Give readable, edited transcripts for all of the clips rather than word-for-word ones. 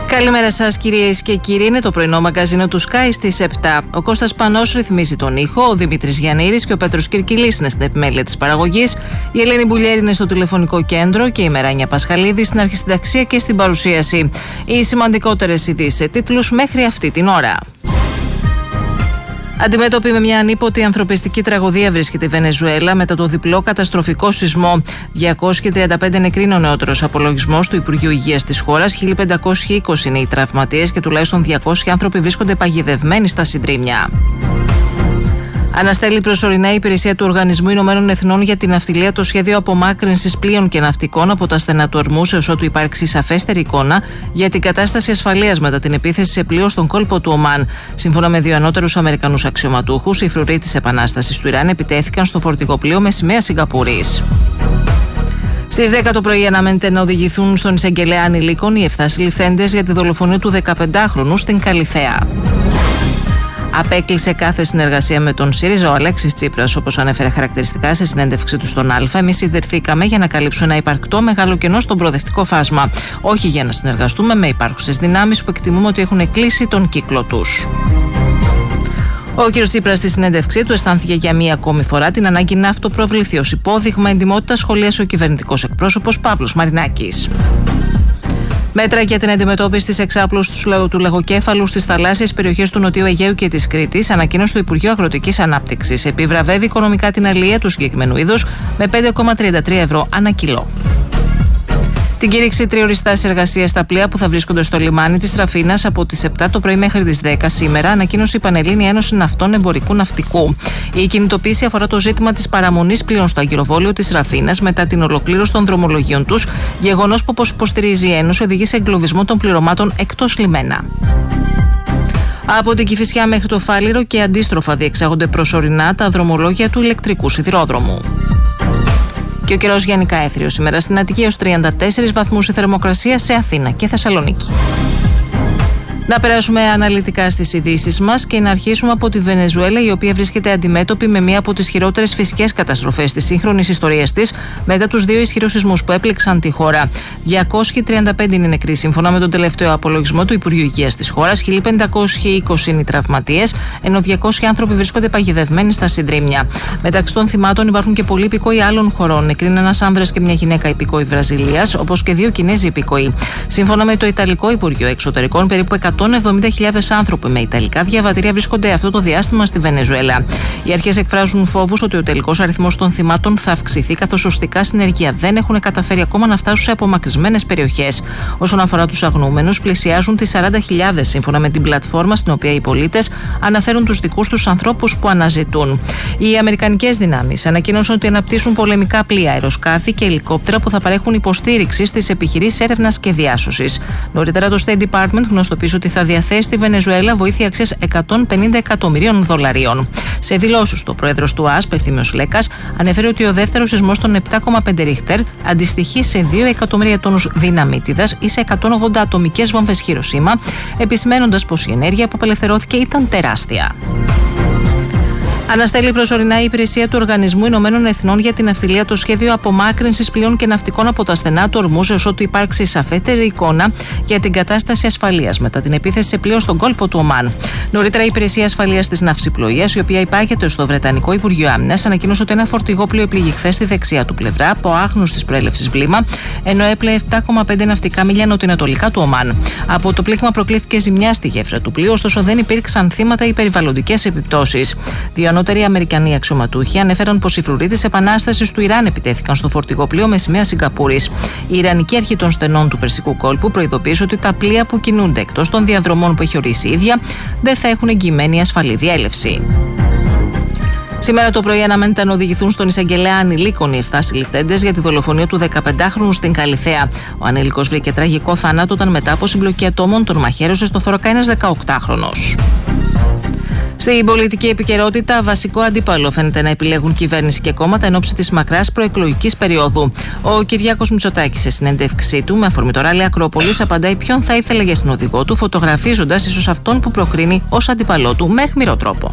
Καλημέρα σας κυρίες και κύριοι, είναι το πρωινό μαγκαζίνο του Sky στις 7. Ο Κώστας Πανός ρυθμίζει τον ήχο, ο Δημήτρης Γιαννήρης και ο Πέτρος Κυρκυλής είναι στην επιμέλεια της παραγωγής, η Ελένη Μπουλιέρη είναι στο τηλεφωνικό κέντρο και η Μεράνια Πασχαλίδη στην αρχισυνταξία και στην παρουσίαση. Οι σημαντικότερες ειδήσεις σε τίτλους μέχρι αυτή την ώρα. Αντιμέτωπη με μια ανίποτη ανθρωπιστική τραγωδία βρίσκεται η Βενεζουέλα μετά το διπλό καταστροφικό σεισμό. 235 νεκροί είναι ο νεότερος απολογισμός του Υπουργείου Υγείας της χώρας, 1520 είναι οι τραυματίες και τουλάχιστον 200 άνθρωποι βρίσκονται παγιδευμένοι στα συντρίμμια. Αναστέλει προσωρινά η υπηρεσία του Οργανισμού Ηνωμένων Εθνών για την Ναυτιλία το σχέδιο απομάκρυνσης πλοίων και ναυτικών από τα στενά του Ορμούς έως ότου υπάρξει σαφέστερη εικόνα για την κατάσταση ασφαλείας μετά την επίθεση σε πλοίο στον κόλπο του Ομάν. Σύμφωνα με δύο ανώτερους Αμερικανούς αξιωματούχους, οι φρουροί της Επανάστασης του Ιράν επιτέθηκαν στο φορτηγοπλοίο με σημαία Σιγκαπούρης. Στις 10 το πρωί αναμένεται να οδηγηθούν στον εισαγγελέα ανηλίκων οι 7 συλληφθέντες για τη δολοφονία του 15χρονου στην Καλιθέα. Απέκλεισε κάθε συνεργασία με τον ΣΥΡΙΖΑ ο Αλέξης Τσίπρας, όπως ανέφερε χαρακτηριστικά σε συνέντευξη του στον Α. Εμείς ιδρυθήκαμε για να καλύψουμε ένα υπαρκτό μεγάλο κενό στον προοδευτικό φάσμα. Όχι για να συνεργαστούμε με υπάρχουσες δυνάμεις που εκτιμούμε ότι έχουν κλείσει τον κύκλο τους. Ο κ. Τσίπρας στη συνέντευξή του αισθάνθηκε για μία ακόμη φορά την ανάγκη να αυτοπροβληθεί ως υπόδειγμα εντιμότητας, σχολίασε ο κυβερνητικός εκπρόσωπος Παύλος Μαρινάκης. Μέτρα για την αντιμετώπιση της εξάπλωσης του λαγοκέφαλου στις θαλάσσιες περιοχές του Νοτιού Αιγαίου και της Κρήτης, ανακοίνωσε το Υπουργείο Αγροτικής Ανάπτυξης. Επιβραβεύει οικονομικά την αλεία του συγκεκριμένου είδους με 5,33 ευρώ ανά κιλό. Την κήρυξη τριωριστάς εργασίας στα πλοία που θα βρίσκονται στο λιμάνι της Ραφίνας από τις 7 το πρωί μέχρι τις 10 σήμερα ανακοίνωσε η Πανελλήνια Ένωση Ναυτών Εμπορικού Ναυτικού. Η κινητοποίηση αφορά το ζήτημα της παραμονής πλοίων στο αγκυροβόλιο της Ραφίνας μετά την ολοκλήρωση των δρομολογίων τους, γεγονός που, όπως υποστηρίζει η Ένωση, οδηγεί σε εγκλωβισμό των πληρωμάτων εκτός λιμένα. Από την Κηφισιά μέχρι το Φάληρο και αντίστροφα διεξάγονται προσωρινά τα δρομολόγια του ηλεκτρικού σιδηρόδρομου. Και ο καιρός γενικά έθριος σήμερα στην Αττική έως 34 βαθμούς η θερμοκρασία σε Αθήνα και Θεσσαλονίκη. Να περάσουμε αναλυτικά στις ειδήσεις μας και να αρχίσουμε από τη Βενεζουέλα, η οποία βρίσκεται αντιμέτωπη με μία από τις χειρότερες φυσικές καταστροφές της σύγχρονης ιστορίας της μετά τους δύο ισχυρούς σεισμούς που έπληξαν τη χώρα. 235 είναι νεκροί σύμφωνα με τον τελευταίο απολογισμό του Υπουργείου Υγείας της χώρας, 1520 είναι οι τραυματίες, ενώ 200 άνθρωποι βρίσκονται παγιδευμένοι στα συντρίμμια. Μεταξύ των θυμάτων υπάρχουν και πολλοί υπηκόοι άλλων χωρών. Νεκροί είναι ένας άνδρας και μια γυναίκα υπηκόοι Βραζιλίας, όπως και δύο Κινέζοι υπηκόοι. Σύμφωνα με το Ιταλικό Υπουργείο Εξωτερικών, περίπου 170.000 άνθρωποι με ιταλικά διαβατήρια βρίσκονται αυτό το διάστημα στη Βενεζουέλα. Οι αρχές εκφράζουν φόβους ότι ο τελικός αριθμός των θυμάτων θα αυξηθεί, καθώς ωστικά συνεργεία δεν έχουν καταφέρει ακόμα να φτάσουν σε απομακρυσμένες περιοχές. Όσον αφορά τους αγνοούμενους, πλησιάζουν τις 40.000, σύμφωνα με την πλατφόρμα στην οποία οι πολίτες αναφέρουν τους δικούς τους ανθρώπους που αναζητούν. Οι αμερικανικές δυνάμεις ανακοίνωσαν ότι αναπτύσσουν πολεμικά πλοία, αεροσκάφη και ελικόπτερα που θα παρέχουν υποστήριξη στις επιχειρήσεις έρευνας και διάσωσης. Νωρίτερα, το State Department γνωστοποίησε ότι θα διαθέσει στη Βενεζουέλα βοήθεια αξίας $150 εκατομμυρίων. Σε δηλώσεις του, ο πρόεδρος του ΑΣΠ, Ευθύμιος Λέκας, ανέφερε ότι ο δεύτερος σεισμός των 7,5 Ρίχτερ αντιστοιχεί σε 2 εκατομμύρια τόνους δυναμίτιδας ή σε 180 ατομικές βόμβες Χιροσίμα, επισημένοντας πως η ενέργεια που απελευθερώθηκε ήταν τεράστια. Αναστέλει προσωρινά η υπηρεσία του Οργανισμού Ηνωμένων Εθνών για την Ναυτιλία το σχέδιο απομάκρυνσης πλοίων και ναυτικών από τα στενά του Ορμούς έως ότου υπάρξει σαφέστερη εικόνα για την κατάσταση ασφαλείας μετά την επίθεση σε πλοίο στον κόλπο του Ομάν. Νωρίτερα, η Υπηρεσία Ασφαλείας της Ναυσιπλοείας, η οποία υπάγεται στο Βρετανικό Υπουργείο Άμυνας, ανακοίνωσε ότι ένα φορτηγόπλοιο επλήγει χθες στη δεξιά του πλευρά από άγνωστης προέλευσης βλήμα, ενώ έπλεε 7,5 ναυτικά μίλια νοτιοανατολικά του Ομάν. Από το πλήγμα προκλήθηκε ζημιά στη γέφυρα του πλοίου, ωστόσο δεν υπήρξαν θύματα ή περιβαλλοντικές επιπτώσεις. Ανώτεροι Αμερικανοί αξιωματούχοι ανέφεραν πως οι φρουροί της Επανάστασης του Ιράν επιτέθηκαν στο φορτηγοπλοίο με σημαία Σιγκαπούρης. Η Ιρανική Αρχή των Στενών του Περσικού Κόλπου προειδοποίησε ότι τα πλοία που κινούνται εκτός των διαδρομών που έχει ορίσει η ίδια δεν θα έχουν εγγυημένη ασφαλή διέλευση. Σήμερα το πρωί αναμένεται να οδηγηθούν στον εισαγγελέα ανηλίκων οι 7 συλληφθέντες για τη δολοφονία του 15χρονου στην Καλιθέα. Ο ανήλικος βρήκε τραγικό θάνατο όταν μετά από συμπλοκή ατόμων τον μαχαίρωσε στο θώρακα ένας 18χρονος. Στην πολιτική επικαιρότητα, βασικό αντίπαλο φαίνεται να επιλέγουν κυβέρνηση και κόμματα εν ώψη της μακράς προεκλογικής περίοδου. Ο Κυριάκος Μητσοτάκης, σε συνέντευξή του με αφορμή το ράλι Ακρόπολης, απαντάει ποιον θα ήθελε για συνοδηγό του, φωτογραφίζοντας ίσως αυτόν που προκρίνει ως αντίπαλό του με αιχμηρό τρόπο.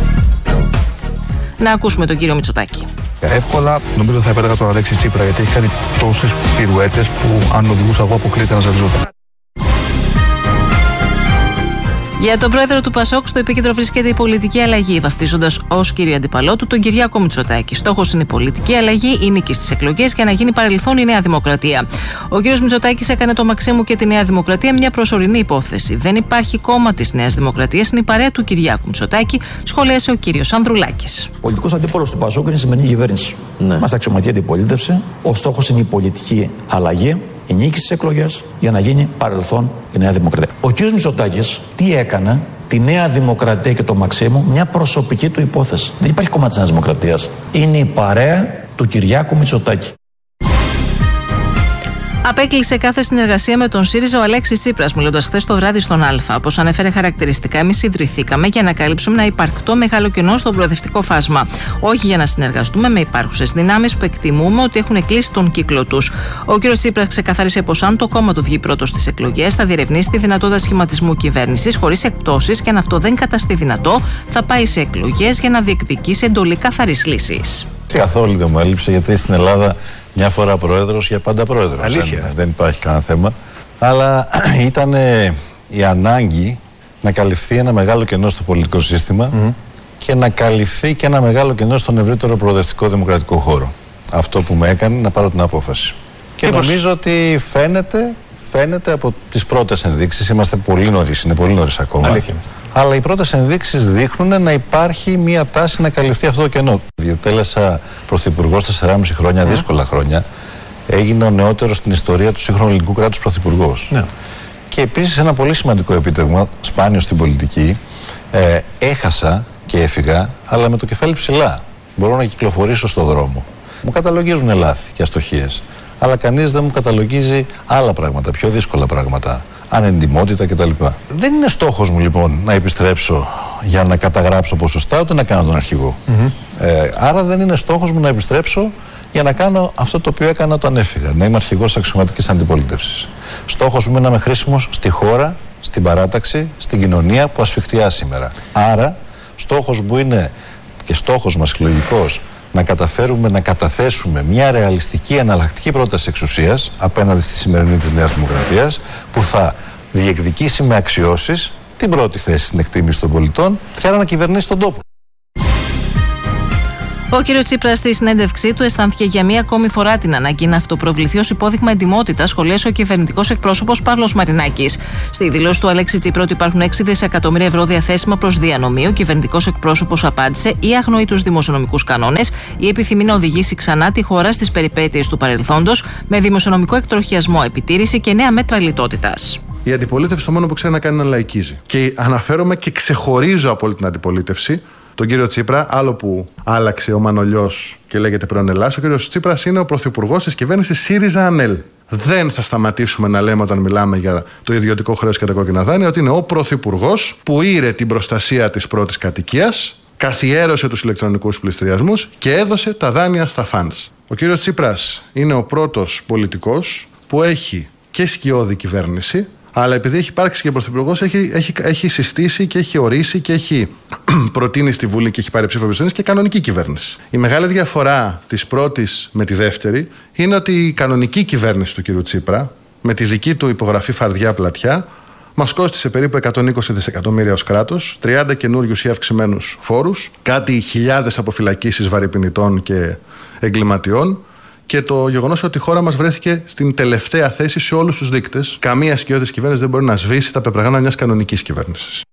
Να ακούσουμε τον κύριο Μητσοτάκη. Εύκολα νομίζω θα επέλεγα τον Αλέξη Τσίπρα, γιατί έχει κάνει τόσες πυρουέτες που αν οδηγούσα εγώ αποκλείται να ζαλιζόταν. Για τον πρόεδρο του Πασόκ, στο επίκεντρο βρίσκεται η πολιτική αλλαγή, βαφτίζοντας ως κύριο αντίπαλό του τον Κυριάκο Μητσοτάκη. Στόχος είναι η πολιτική αλλαγή, η νίκη στις εκλογές για να γίνει παρελθόν η Νέα Δημοκρατία. Ο κύριος Μητσοτάκης έκανε το Μαξίμου και τη Νέα Δημοκρατία μια προσωρινή υπόθεση. Δεν υπάρχει κόμμα της Νέας Δημοκρατίας, είναι η παρέα του Κυριάκου Μητσοτάκη, σχολίασε ο κύριος Ανδρουλάκης. Ο πολιτικός αντίπαλος του Πασόκ είναι η σημερινή κυβέρνηση. Είμαστε αξιωματική αντιπολίτευση. Ο στόχος είναι η πολιτική αλλαγή, η νίκη στις εκλογές για να γίνει παρελθόν η Νέα Δημοκρατία. Ο κύριος Μητσοτάκης τι έκανε? Τη Νέα Δημοκρατία και το Μαξίμου μια προσωπική του υπόθεση. Δεν υπάρχει κόμμα της Νέας Δημοκρατίας. Είναι η παρέα του Κυριάκου Μητσοτάκη. Απέκλεισε κάθε συνεργασία με τον ΣΥΡΙΖΑ ο Αλέξης Τσίπρας, μιλώντας χθες το βράδυ στον Α. Όπως ανέφερε χαρακτηριστικά, εμείς ιδρυθήκαμε για να καλύψουμε ένα υπαρκτό μεγάλο κενό στο προοδευτικό φάσμα. Όχι για να συνεργαστούμε με υπάρχουσες δυνάμεις που εκτιμούμε ότι έχουν κλείσει τον κύκλο τους. Ο κ. Τσίπρας ξεκαθάρισε πως αν το κόμμα του βγει πρώτο στις εκλογές, θα διερευνήσει τη δυνατότητα σχηματισμού κυβέρνησης χωρίς εκπτώσεις και αν αυτό δεν καταστεί δυνατό, θα πάει σε εκλογές για να διεκδικήσει εντολή καθαρής λύσης. Καθόλου δεν μου έλειψε, γιατί στην Ελλάδα μια φορά πρόεδρος, για πάντα πρόεδρος. Αλήθεια. Δεν υπάρχει κανένα θέμα. Αλλά ήταν η ανάγκη να καλυφθεί ένα μεγάλο κενό στο πολιτικό σύστημα και να καλυφθεί και ένα μεγάλο κενό στον ευρύτερο προοδευτικό δημοκρατικό χώρο. Αυτό που με έκανε να πάρω την απόφαση. Και νομίζω ότι φαίνεται από τις πρώτες ενδείξεις. Είμαστε πολύ νωρίς, είναι πολύ νωρίς ακόμα. Αλήθεια. Αλλά οι πρώτες ενδείξεις δείχνουν να υπάρχει μια τάση να καλυφθεί αυτό το κενό. Διατέλεσα πρωθυπουργός 4,5 χρόνια, δύσκολα χρόνια. Έγινε ο νεότερος στην ιστορία του σύγχρονου ελληνικού κράτους πρωθυπουργός. Ναι. Και επίσης ένα πολύ σημαντικό επίτευγμα, σπάνιο στην πολιτική. Έχασα και έφυγα, αλλά με το κεφάλι ψηλά. Μπορώ να κυκλοφορήσω στον δρόμο. Μου καταλογίζουν λάθη και αστοχίες. Αλλά κανείς δεν μου καταλογίζει άλλα πράγματα, πιο δύσκολα πράγματα. Ανεντιμότητα κτλ. Δεν είναι στόχος μου λοιπόν να επιστρέψω για να καταγράψω ποσοστά, ούτε να κάνω τον αρχηγό. Άρα δεν είναι στόχος μου να επιστρέψω για να κάνω αυτό το οποίο έκανα όταν έφυγα, να είμαι αρχηγός της αξιωματικής αντιπολίτευσης. Στόχος μου είναι να είμαι χρήσιμος στη χώρα, στην παράταξη, στην κοινωνία που ασφιχτιά σήμερα. Άρα στόχος μου είναι και στόχος μας συλλογικός να καταφέρουμε να καταθέσουμε μια ρεαλιστική εναλλακτική πρόταση εξουσίας απέναντι στη σημερινή της Νέας Δημοκρατίας, που θα διεκδικήσει με αξιώσεις την πρώτη θέση στην εκτίμηση των πολιτών και άρα να κυβερνήσει τον τόπο. Ο κ. Τσίπρας στη συνέντευξή του αισθάνθηκε για μία ακόμη φορά την ανάγκη να αυτοπροβληθεί ως υπόδειγμα εντιμότητας, σχολίασε ο κυβερνητικός εκπρόσωπος Παύλος Μαρινάκης. Στη δήλωση του Αλέξη Τσίπρα ότι υπάρχουν 6 δισεκατομμύρια ευρώ διαθέσιμα προς διανομή, ο κυβερνητικός εκπρόσωπος απάντησε ή αγνοεί τους δημοσιονομικούς κανόνες ή επιθυμεί να οδηγήσει ξανά τη χώρα στις περιπέτειες του παρελθόντος με δημοσιονομικό εκτροχιασμό, επιτήρηση και νέα μέτρα λιτότητας. Η αντιπολίτευση το μόνο που ξέρει να κάνει είναι να λαϊκίζει. Και αναφέρομαι και ξεχωρίζω από όλη την αντιπολίτευση τον κύριο Τσίπρα, άλλο που άλλαξε ο Μανολιός και λέγεται πρώην Ελλάς. Ο κύριος Τσίπρας είναι ο πρωθυπουργός της κυβέρνησης ΣΥΡΙΖΑ-ΑΝΕΛ. Δεν θα σταματήσουμε να λέμε όταν μιλάμε για το ιδιωτικό χρέος και τα κόκκινα δάνεια ότι είναι ο πρωθυπουργός που ήρε την προστασία της πρώτης κατοικίας, καθιέρωσε τους ηλεκτρονικούς πληστηριασμούς και έδωσε τα δάνεια στα φαντς. Ο κύριος Τσίπρας είναι ο πρώτος πολιτικός που έχει και σκιώδη κυβέρνηση, αλλά επειδή έχει υπάρξει και πρωθυπουργός, έχει συστήσει και έχει ορίσει και έχει προτείνει στη Βουλή και έχει πάρει ψήφο εμπιστοσύνης και κανονική κυβέρνηση. Η μεγάλη διαφορά της πρώτης με τη δεύτερη είναι ότι η κανονική κυβέρνηση του κ. Τσίπρα, με τη δική του υπογραφή φαρδιά πλατιά, μας κόστισε περίπου 120 δισεκατομμύρια ως κράτος, 30 καινούριους ή αυξημένους φόρους, κάτι χιλιάδες αποφυλακίσεις βαρυπινητών και εγκληματιών. Και το γεγονός ότι η χώρα μας βρέθηκε στην τελευταία θέση σε όλους τους δείκτες. Καμία σκιώδης κυβέρνηση δεν μπορεί να σβήσει τα πεπραγάνα μιας κανονικής κυβέρνησης.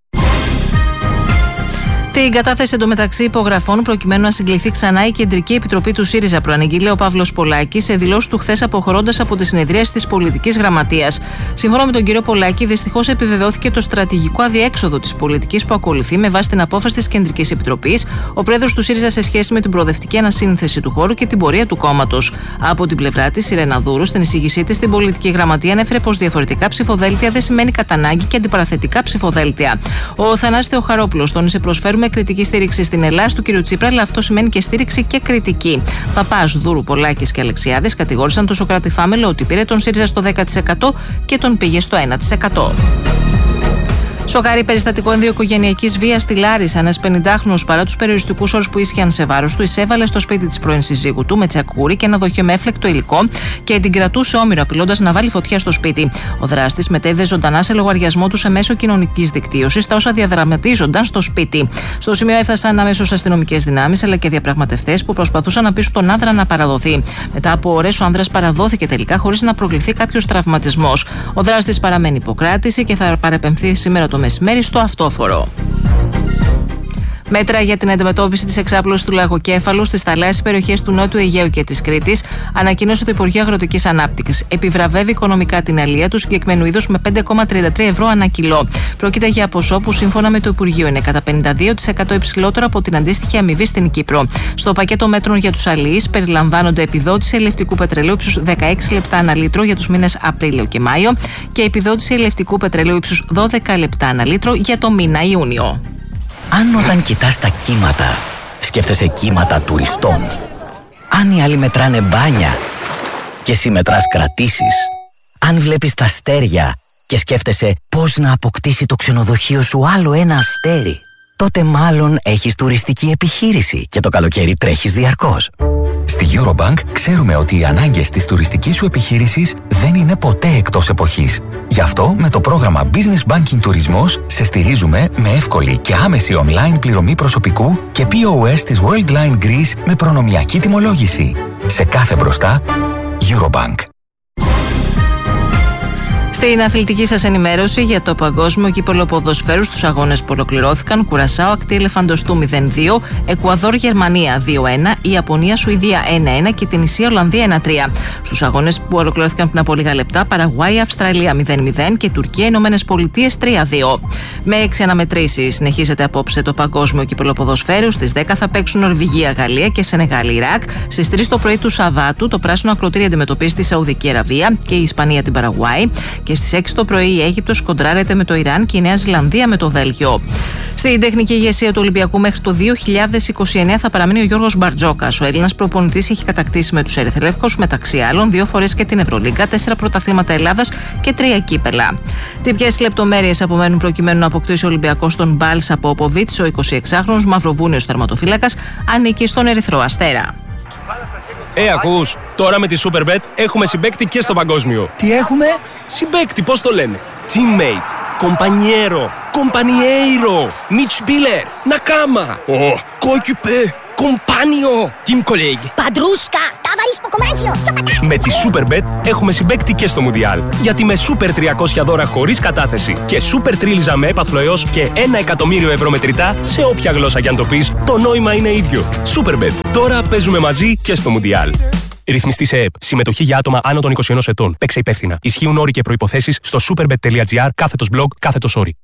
Την κατάθεση εντωμεταξύ υπογραφών προκειμένου να συγκληθεί ξανά η Κεντρική Επιτροπή του ΣΥΡΙΖΑ προαναγγείλε ο Παύλος Πολάκης σε δηλώσεις του χθες αποχωρώντας από τη συνεδρίαση της Πολιτικής Γραμματείας. Σύμφωνα με τον κύριο Πολάκη, δυστυχώς επιβεβαιώθηκε το στρατηγικό αδιέξοδο της πολιτικής που ακολουθεί με βάση την απόφαση της Κεντρικής Επιτροπής ο πρόεδρος του ΣΥΡΙΖΑ σε σχέση με την προοδευτική ανασύνθεση του χώρου και την πορεία του κόμματος. Από την πλευρά της, η Ρένα Δούρου, στην εισήγησή της στην Πολιτική Γραμματεία, ανέφερε πως διαφορετικά ψηφοδέλτια δεν σημαίνει κατά ανάγκη και αντιπαραθετικά ψηφοδέλτια. Ο Θανάσης Θεοχαρόπουλος τόνισε προσφέρουμε κριτική στήριξη στην Ελλάδα του κ. Τσίπρα, αλλά αυτό σημαίνει και στήριξη και κριτική. Παπάς, Δούρου, Πολάκης και Αλεξιάδης κατηγόρησαν τον Σωκράτη Φάμελο ότι πήρε τον ΣΥΡΙΖΑ στο 10% και τον πήγε στο 1%. Σοκάρι περιστατικό ενδοοικογενειακής βίας στη Λάρισα. Ένας 50χρονος, παρά τους περιοριστικούς όρους που ίσχυαν σε βάρος του, εισέβαλε στο σπίτι της πρώην συζύγου του με τσακούρι και ένα δοχείο με έφλεκτο υλικό και την κρατούσε όμηρο, απειλώντας να βάλει φωτιά στο σπίτι. Ο δράστης μετέδιδε ζωντανά σε λογαριασμό του σε μέσο κοινωνικής δικτύωσης τα όσα διαδραματίζονταν στο σπίτι. Στο σημείο έφτασαν αμέσως αστυνομικές δυνάμεις αλλά και διαπραγματευτές που προσπαθούσαν να πείσουν τον άνδρα να παραδοθεί. Μετά από ώρες, ο άνδρας παραδόθηκε τελικά χωρίς να προκληθεί κάποιος τραυματισμός. Ο δράστης παραμένει υποκράτηση και θα παρεπεμφθεί σήμερα το μεσημέρι στο αυτόφορο. Μέτρα για την αντιμετώπιση της εξάπλωσης του λαγοκέφαλου στις θαλάσσιες περιοχές του Νότιου Αιγαίου και της Κρήτης ανακοίνωσε το Υπουργείο Αγροτικής Ανάπτυξης. Επιβραβεύει οικονομικά την αλεία του συγκεκριμένου είδους με 5,33 ευρώ ανά κιλό. Πρόκειται για ποσό που σύμφωνα με το Υπουργείο είναι κατά 52% υψηλότερο από την αντίστοιχη αμοιβή στην Κύπρο. Στο πακέτο μέτρων για τους αλεείς περιλαμβάνονται επιδότηση ελευτικού πετρελαίου ύψους 16 λεπτά ανά λίτρο για τους μήνες Απρίλιο και Μάιο και επιδότηση ελευτικού πετρελαίου ύψους 12 λεπτά ανά λίτρο για το μήνα Ιούνιο. Αν όταν κοιτάς τα κύματα, σκέφτεσαι κύματα τουριστών. Αν οι άλλοι μετράνε μπάνια και εσύ μετράς κρατήσεις. Αν βλέπεις τα αστέρια και σκέφτεσαι πώς να αποκτήσει το ξενοδοχείο σου άλλο ένα αστέρι, τότε μάλλον έχεις τουριστική επιχείρηση και το καλοκαίρι τρέχεις διαρκώς. Στη Eurobank ξέρουμε ότι οι ανάγκες της τουριστικής σου επιχείρησης δεν είναι ποτέ εκτός εποχής. Γι' αυτό με το πρόγραμμα Business Banking Τουρισμός σε στηρίζουμε με εύκολη και άμεση online πληρωμή προσωπικού και POS της Worldline Greece με προνομιακή τιμολόγηση. Σε κάθε μπροστά, Eurobank. Στην αθλητική σας ενημέρωση για το παγκόσμιο κύπελλο ποδοσφαίρου στους αγώνες που ολοκληρώθηκαν, Κουρασάο Ακτή Ελεφαντοστού 0-2, Εκουαδόρ Γερμανία 2-1, Ιαπωνία Σουηδία 1-1 και την Ισία Ολλανδία 1-3. Στους αγώνες που ολοκληρώθηκαν πριν από λίγα λεπτά, Παραγουάη Αυστραλία 0-0 και Τουρκία Ηνωμένες Πολιτείες 3-2. Με 6 αναμετρήσεις συνεχίζεται απόψε το παγκόσμιο κύπελλο ποδοσφαίρου. Στις 10 θα παίξουν Νορβηγία, Γαλλία και Σενεγάλη Ιράκ. Στις 3 το πρωί του Σαββάτου το πράσινο ακροτήρι αντιμετωπίζει τη Σαουδική Αραβία και η Ισπανία την Παραγουάη. Και στις 6 το πρωί η Αίγυπτος κοντράρεται με το Ιράν και η Νέα Ζηλανδία με το Βέλγιο. Στην τεχνική ηγεσία του Ολυμπιακού μέχρι το 2029 θα παραμείνει ο Γιώργος Μπαρτζόκας. Ο Έλληνας προπονητής έχει κατακτήσει με τους ερυθρόλευκους μεταξύ άλλων 2 φορές και την Ευρωλίγκα, 4 πρωταθλήματα Ελλάδας και 3 κύπελα. Τι ποιες λεπτομέρειες απομένουν προκειμένου να αποκτήσει ο Ολυμπιακός τον Μπάλσα Πόποβιτς, ο 26χρονος μαυροβούνιος τερματοφύλακας ανήκει στον Ερυθρό Αστέρα. Ακούς, τώρα με τη Superbet έχουμε συμπαίκτη και στο παγκόσμιο. Τι έχουμε? Συμπαίκτη, πώς το λένε? Teammate, compañero, compañeiro, Mitspieler, Nakama, coéquipier, compagnon, team colleague. Παντρούσκα, ταβαρίσκο κομμάτσιο, Με τη Superbet έχουμε συμπαίκτη και στο Μουντιάλ. Γιατί με Super 300 δώρα χωρίς κατάθεση και Super Τρίλιζα με έπαθλο έως και 1 εκατομμύριο ευρώ μετρητά, σε όποια γλώσσα κι αν το πεις, το νόημα είναι ίδιο. Superbet. Τώρα παίζουμε μαζί και στο Μουντιάλ. Ρυθμιστή σε ΕΕΠ. Συμμετοχή για άτομα άνω των 21 ετών. Παίξε υπεύθυνα. Ισχύουν όροι και προϋποθέσεις στο superbet.gr/blog/Όροι.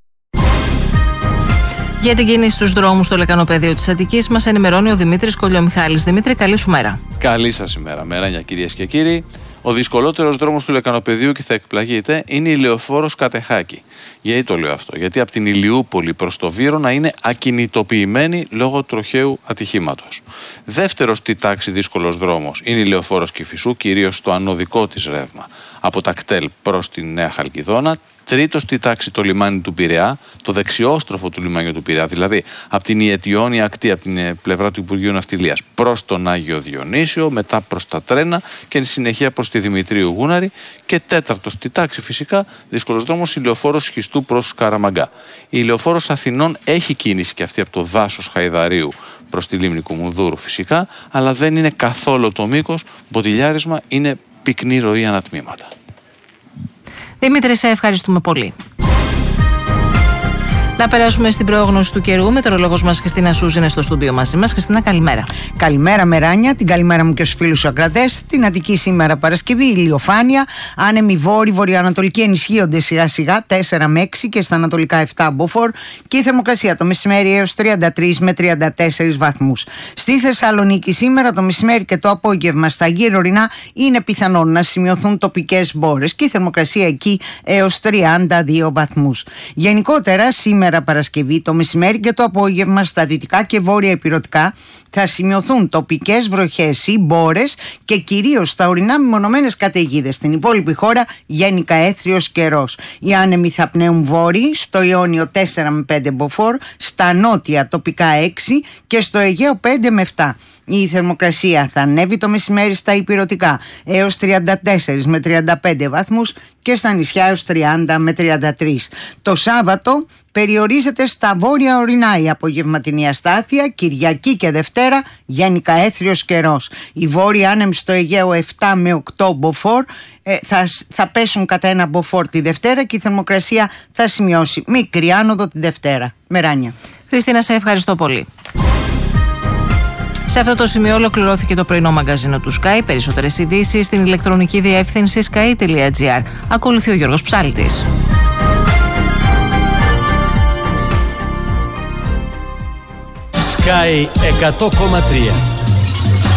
Για την κίνηση στους δρόμους στο λεκανοπεδίο της Αττικής μας ενημερώνει ο Δημήτρης Κολιομιχάλης. Δημήτρη, καλή σου μέρα. Καλή σας ημέρα. Μεράνια, κυρίες και κύριοι. Ο δυσκολότερος δρόμος του λεκανοπεδίου και θα εκπλαγείτε είναι η Λεωφόρος Κατεχάκη. Γιατί το λέω αυτό? Γιατί από την Ηλιούπολη προς το Βύρωνα είναι ακινητοποιημένη λόγω τροχαίου ατυχήματος. Δεύτερος στη τάξη δύσκολος δρόμος είναι η Λεωφόρος Κηφισού, κυρίως στο ανωδικό της ρεύμα, από τα κτέλ προς τη Νέα Χαλκιδόνα. Τρίτο στη τάξη το λιμάνι του Πειραιά, το δεξιόστροφο του λιμάνιου του Πειραιά, δηλαδή από την Ιετιώνη ακτή, από την πλευρά του Υπουργείου Ναυτιλίας προς τον Άγιο Διονύσιο, μετά προς τα τρένα και εν συνεχεία προς τη Δημητρίου Γούναρη. Και τέταρτο στη τάξη φυσικά δύσκολος δρόμος η Λεωφόρος Σχιστού προς Καραμαγκά. Η Λεωφόρος Αθηνών έχει κίνηση και αυτή από το δάσος Χαϊδαρίου προς τη λίμνη Κουμουνδούρου φυσικά, αλλά δεν είναι καθόλου το μήκος, μποτιλιάρισμα, είναι πυκνή ροή ανατμήματα. Δημήτρη, σε ευχαριστούμε πολύ. Να περάσουμε στην πρόγνωση του καιρού. Μετεωρολόγος μας Χριστίνα Σούζ είναι στο στούντιο μαζί μας. Χριστίνα, καλημέρα. Καλημέρα, Μεράνια. Την καλημέρα μου και στους φίλους ακροατές. Στην Αττική σήμερα Παρασκευή, ηλιοφάνεια. Άνεμοι βόρειο-βορειοανατολικοί ενισχύονται σιγά-σιγά 4 με 6 και στα ανατολικά 7 μποφόρ. Και η θερμοκρασία το μεσημέρι έως 33 με 34 βαθμούς. Στη Θεσσαλονίκη σήμερα το μεσημέρι και το απόγευμα στα γύρω ορεινά είναι πιθανόν να σημειωθούν τοπικές μπόρες και η θερμοκρασία εκεί έως 32 βαθμούς. Γενικότερα σήμερα σήμερα Παρασκευή, το μεσημέρι και το απόγευμα στα δυτικά και βόρεια ηπειρωτικά θα σημειωθούν τοπικές βροχές ή μπόρες και κυρίως στα ορεινά μεμονωμένες καταιγίδες. Στην υπόλοιπη χώρα γενικά έθριος καιρός. Οι άνεμοι θα πνέουν βόρειοι, στο Ιόνιο 4 με 5 μποφόρ, στα νότια τοπικά 6 και στο Αιγαίο 5 με 7. Η θερμοκρασία θα ανέβει το μεσημέρι στα ηπειρωτικά έως 34 με 35 βαθμούς και στα νησιά έως 30 με 33. Το Σάββατο περιορίζεται στα βόρεια ορεινά η απογευματινή αστάθεια, Κυριακή και Δευτέρα γενικά έθριος καιρός. Οι βόρειοι άνεμοι στο Αιγαίο 7 με 8 μποφόρ θα πέσουν κατά 1 μποφόρ τη Δευτέρα και η θερμοκρασία θα σημειώσει μικρή άνοδο τη Δευτέρα. Μεράνια. Χριστίνα, σε ευχαριστώ πολύ. Σε αυτό το σημείο ολοκληρώθηκε το πρωινό μαγκαζίνο του Sky. Περισσότερες ειδήσεις στην ηλεκτρονική διεύθυνση sky.gr. Ακολουθεί ο Γιώργος Ψάλτης. Sky 100,3